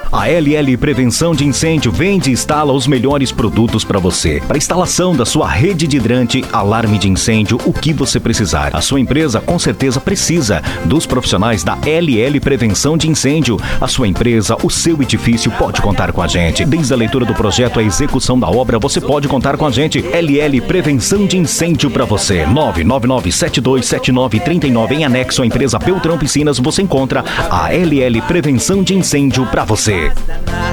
A LL Prevenção de Incêndio vende e instala os melhores produtos para você. Para instalação da sua rede de hidrante, alarme de incêndio, o que você precisar. A sua empresa com certeza precisa dos profissionais da LL Prevenção de Incêndio. A sua empresa, o seu edifício pode contar com a gente. Desde a leitura do projeto à execução da obra, você pode contar com a gente. LL Prevenção de Incêndio para você. 999727939 em anexo à empresa Beltrão Piscinas, você encontra a LL Prevenção de Incêndio para você.